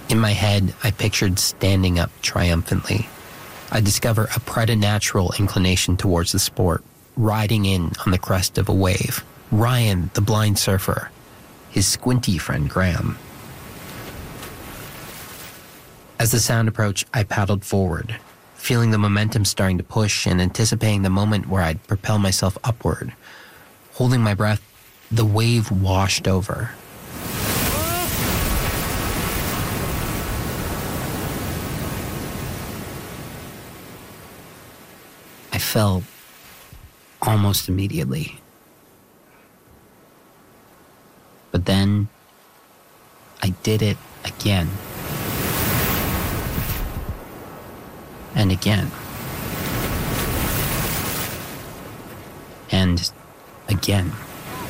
In my head, I pictured standing up triumphantly. I discover a preternatural inclination towards the sport, riding in on the crest of a wave. Ryan, the blind surfer, his squinty friend Graham. As the sound approached, I paddled forward, feeling the momentum starting to push and anticipating the moment where I'd propel myself upward. Holding my breath, the wave washed over. I fell almost immediately. But then I did it again. And again. And again.